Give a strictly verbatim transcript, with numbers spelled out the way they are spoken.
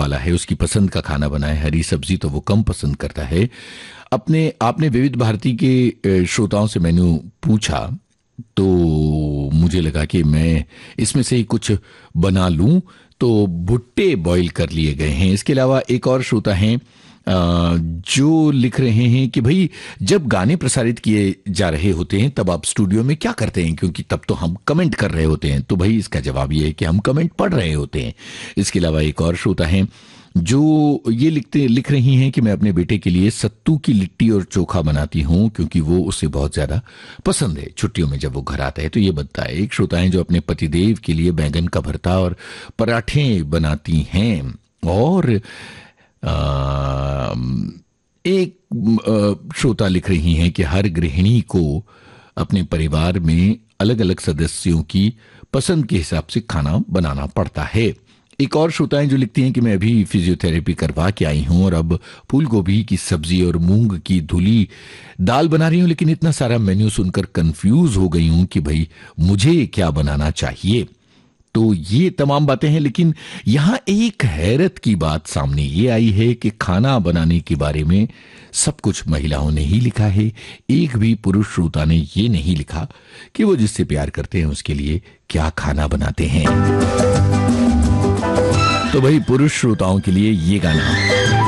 वाला है, उसकी पसंद का खाना बनाए। हरी सब्जी तो वो कम पसंद करता है। अपने आपने विविध भारती के श्रोताओं से मेन्यू पूछा तो मुझे लगा कि मैं इसमें से ही कुछ बना लूं, तो भुट्टे बॉईल कर लिए गए हैं। इसके अलावा एक और श्रोता हैं जो लिख रहे हैं कि भाई जब गाने प्रसारित किए जा रहे होते हैं तब आप स्टूडियो में क्या करते हैं, क्योंकि तब तो हम कमेंट कर रहे होते हैं। तो भाई इसका जवाब ये है कि हम कमेंट पढ़ रहे होते हैं। इसके अलावा एक और श्रोता हैं जो ये लिखते लिख रही हैं कि मैं अपने बेटे के लिए सत्तू की लिट्टी और चोखा बनाती हूं क्योंकि वो उसे बहुत ज्यादा पसंद है छुट्टियों में जब वो घर आता है तो ये बनता है। एक श्रोता है जो अपने पतिदेव के लिए बैंगन का भरता और पराठे बनाती हैं। और आ, एक श्रोता लिख रही हैं कि हर गृहिणी को अपने परिवार में अलग अलग सदस्यों की पसंद के हिसाब से खाना बनाना पड़ता है। एक और श्रोताएं जो लिखती हैं कि मैं अभी फिजियोथेरेपी करवा के आई हूं और अब फूल गोभी की सब्जी और मूंग की धुली दाल बना रही हूं, लेकिन इतना सारा मेन्यू सुनकर कंफ्यूज हो गई हूं कि भाई मुझे क्या बनाना चाहिए। तो ये तमाम बातें हैं, लेकिन यहां एक हैरत की बात सामने ये आई है कि खाना बनाने के बारे में सब कुछ महिलाओं ने ही लिखा है। एक भी पुरुष श्रोता ने ये नहीं लिखा कि वो जिससे प्यार करते हैं उसके लिए क्या खाना बनाते हैं। तो भाई पुरुष श्रोताओं के लिए ये गाना